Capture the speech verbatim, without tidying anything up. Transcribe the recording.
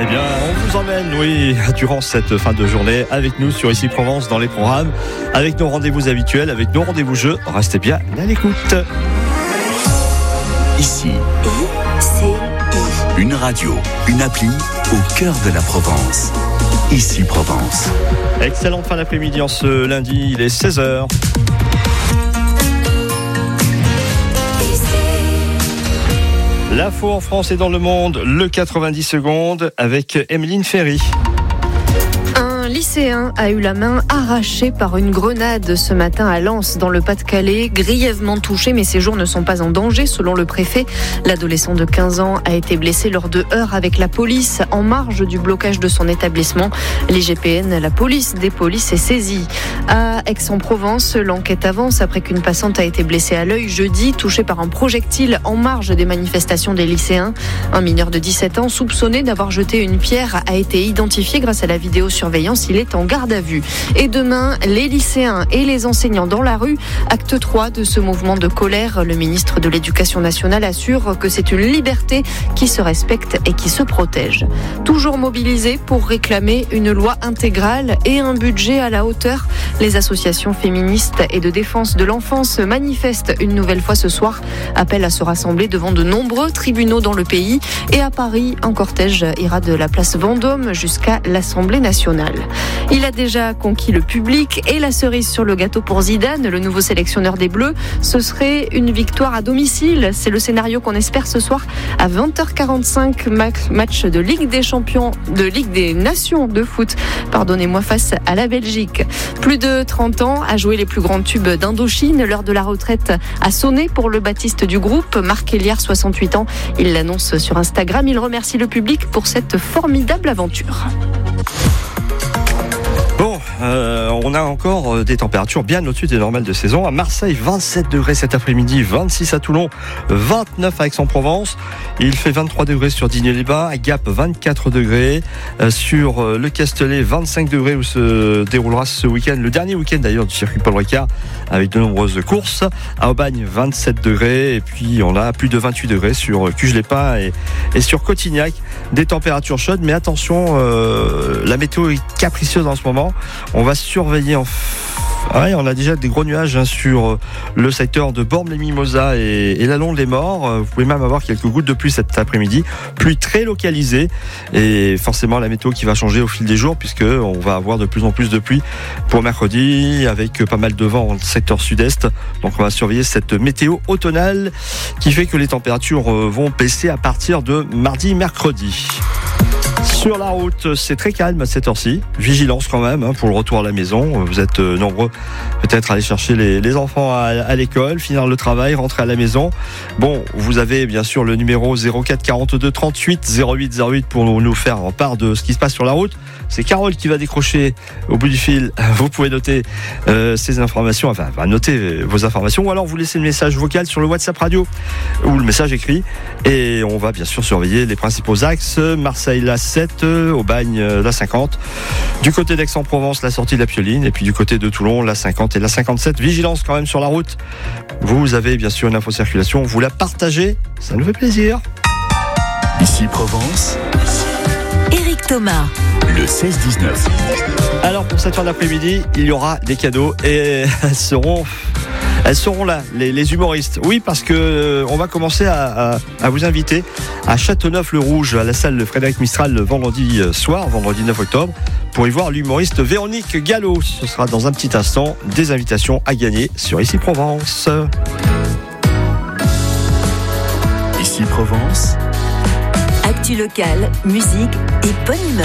Eh bien, on vous emmène, oui, durant cette fin de journée avec nous sur Ici Provence dans les programmes, avec nos rendez-vous habituels, avec nos rendez-vous jeux. Restez bien à l'écoute. Ici, une radio, une appli au cœur de la Provence. Ici Provence. Excellente fin d'après-midi en ce lundi, il est seize heures. L'info en France et dans le monde, le quatre-vingt-dix secondes avec Emeline Ferry. Un lycéen a eu la main arrachée par une grenade ce matin à Lens, dans le Pas-de-Calais. Grièvement touché, mais ses jours ne sont pas en danger, selon le préfet. L'adolescent de quinze ans a été blessé lors de heurts avec la police en marge du blocage de son établissement. L'I G P N, la police des polices, est saisie. À Aix-en-Provence, l'enquête avance après qu'une passante a été blessée à l'œil jeudi, touchée par un projectile en marge des manifestations des lycéens. Un mineur de dix-sept ans, soupçonné d'avoir jeté une pierre, a été identifié grâce à la vidéosurveillance. Il est en garde à vue. Et demain, les lycéens et les enseignants dans la rue, acte trois de ce mouvement de colère. Le ministre de l'Éducation nationale assure que c'est une liberté qui se respecte et qui se protège. Toujours mobilisés pour réclamer une loi intégrale et un budget à la hauteur. Les associations féministes et de défense de l'enfance manifestent une nouvelle fois ce soir. Appellent à se rassembler devant de nombreux tribunaux dans le pays. Et à Paris, un cortège ira de la place Vendôme jusqu'à l'Assemblée nationale. Il a déjà conquis le public et la cerise sur le gâteau pour Zidane, le nouveau sélectionneur des Bleus. Ce serait une victoire à domicile. C'est le scénario qu'on espère ce soir à vingt heures quarante-cinq, match de Ligue des Champions, de Ligue des Nations de foot, pardonnez-moi, face à la Belgique. Plus de trente ans à jouer les plus grands tubes d'Indochine. L'heure de la retraite a sonné pour le Baptiste du groupe. Marc Héliard, soixante-huit ans. Il l'annonce sur Instagram. Il remercie le public pour cette formidable aventure. Bon, euh, on a encore des températures bien au-dessus des normales de saison. À Marseille, vingt-sept degrés cet après-midi, vingt-six à Toulon, vingt-neuf à Aix-en-Provence. Il fait vingt-trois degrés sur Digne-les-Bains, à Gap, vingt-quatre degrés. Euh, sur le Castellet, vingt-cinq degrés où se déroulera ce week-end, le dernier week-end d'ailleurs du circuit Paul Ricard, avec de nombreuses courses. À Aubagne, vingt-sept degrés. Et puis on a plus de vingt-huit degrés sur Cuges-les-Pins et, et sur Cotignac. Des températures chaudes, mais attention, euh, la météo est capricieuse en ce moment. On va surveiller en... Ouais, on a déjà des gros nuages hein, sur le secteur de Bormes-les-Mimosas et, et la Londe-les-Morts. Vous pouvez même avoir quelques gouttes de pluie cet après-midi. Pluie très localisée et forcément la météo qui va changer au fil des jours puisque on va avoir de plus en plus de pluie pour mercredi avec pas mal de vent dans le secteur sud-est. Donc on va surveiller cette météo automnale qui fait que les températures vont baisser à partir de mardi, mercredi. Sur la route, c'est très calme à cette heure-ci. Vigilance quand même hein, pour le retour à la maison. Vous êtes euh, nombreux peut-être à aller chercher les, les enfants à, à l'école, finir le travail, rentrer à la maison. Bon, vous avez bien sûr le numéro zéro quatre quarante-deux trente-huit zéro huit zéro huit pour nous, nous faire part de ce qui se passe sur la route. C'est Carole qui va décrocher au bout du fil. Vous pouvez noter euh, ces informations, enfin va noter vos informations, ou alors vous laissez le message vocal sur le WhatsApp radio ou le message écrit. Et on va bien sûr surveiller les principaux axes. Marseille, la sept, Aubagne, la cinquante. Du côté d'Aix-en-Provence, la sortie de la Pioline. Et puis du côté de Toulon, la cinquante et la cinquante-sept. Vigilance quand même sur la route. Vous avez bien sûr une info circulation. Vous la partagez. Ça nous fait plaisir. Ici Provence. Éric Thomas. Le seize dix-neuf. Alors pour cette fin d'après-midi, il y aura des cadeaux et elles seront, elles seront là, les, les humoristes. Oui, parce que euh, on va commencer à, à, à vous inviter à Châteauneuf-le-Rouge, à la salle de Frédéric Mistral le vendredi soir, vendredi neuf octobre, pour y voir l'humoriste Véronique Gallo. Ce sera dans un petit instant des invitations à gagner sur Ici Provence. Ici Provence. Actu locale, musique et bonne humeur.